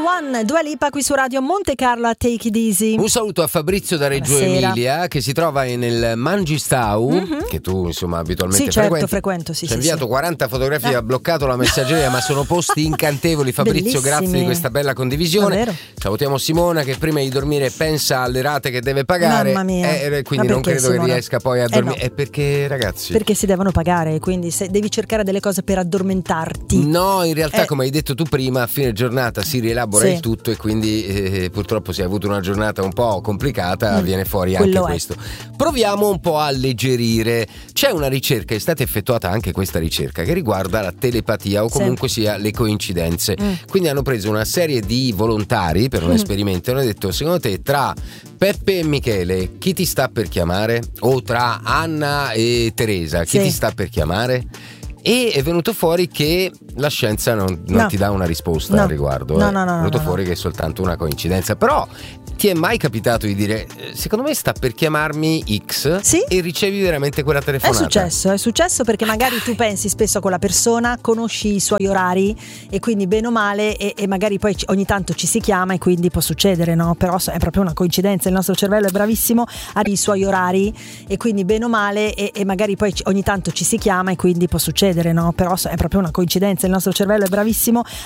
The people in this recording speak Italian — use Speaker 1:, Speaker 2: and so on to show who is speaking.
Speaker 1: One, Dua Lipa qui su Radio Monte Carlo a Take It Easy.
Speaker 2: Un saluto a Fabrizio da Reggio
Speaker 1: Buonasera.
Speaker 2: Emilia, che si trova nel Mangistau, che tu insomma abitualmente
Speaker 1: Sì, certo, frequento, sì,
Speaker 2: ci ha
Speaker 1: sì,
Speaker 2: inviato
Speaker 1: sì.
Speaker 2: 40 fotografie, ha bloccato la messaggeria, ma sono posti incantevoli. Fabrizio,
Speaker 1: Bellissimi.
Speaker 2: grazie di questa bella condivisione.
Speaker 1: Davvero.
Speaker 2: Salutiamo Simona che prima di dormire pensa alle rate che deve pagare.
Speaker 1: Mamma mia.
Speaker 2: Quindi
Speaker 1: Ma
Speaker 2: non
Speaker 1: perché,
Speaker 2: credo che
Speaker 1: Simona?
Speaker 2: riesca poi a dormire.
Speaker 1: No.
Speaker 2: È perché, ragazzi,
Speaker 1: Perché si devono pagare, quindi se devi cercare delle cose per addormentarti.
Speaker 2: no, in realtà come hai detto tu prima, a fine giornata si rielabora
Speaker 1: Sì.
Speaker 2: il tutto e quindi purtroppo se hai avuto una giornata un po' complicata viene fuori anche
Speaker 1: quello è.
Speaker 2: questo. Proviamo un po' a alleggerire. C'è una ricerca, è stata effettuata anche questa ricerca che riguarda la telepatia o
Speaker 1: Sì.
Speaker 2: comunque sia le coincidenze. Quindi hanno preso una serie di volontari per un esperimento e hanno detto: secondo te tra Peppe e Michele chi ti sta per chiamare? O tra Anna e Teresa chi
Speaker 1: Sì.
Speaker 2: ti sta per chiamare? E è venuto fuori che la scienza non
Speaker 1: No.
Speaker 2: ti dà una risposta
Speaker 1: No.
Speaker 2: al riguardo.
Speaker 1: No,
Speaker 2: È
Speaker 1: no, no,
Speaker 2: venuto
Speaker 1: no,
Speaker 2: fuori che è soltanto una coincidenza. Però ti è mai capitato di dire secondo me sta per chiamarmi X
Speaker 1: Sì.
Speaker 2: e ricevi veramente quella telefonata?
Speaker 1: È successo perché magari tu pensi spesso a quella persona, conosci i suoi orari e quindi bene o male e magari poi ogni tanto ci si chiama e quindi può succedere, no? Però è proprio una coincidenza, il nostro cervello è bravissimo a i suoi orari e quindi bene o male e magari poi ogni tanto ci si chiama e quindi può succedere, no? Però è proprio una coincidenza, il nostro cervello è bravissimo